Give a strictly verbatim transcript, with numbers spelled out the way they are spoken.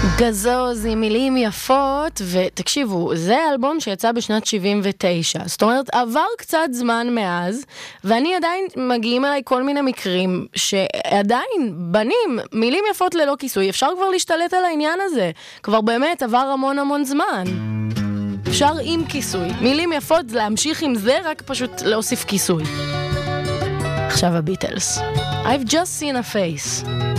גזוז עם מילים יפות, ותקשיבו, זה האלבום שיצא בשנת שבעים ותשע, זאת אומרת, עבר קצת זמן מאז, ואני עדיין מגיעים אליי כל מיני מקרים, שעדיין בנים מילים יפות ללא כיסוי, אפשר כבר להשתלט על העניין הזה, כבר באמת עבר המון המון זמן. אפשר עם כיסוי, מילים יפות זה להמשיך עם זה, רק פשוט להוסיף כיסוי. עכשיו הביטלס. I've just seen a face.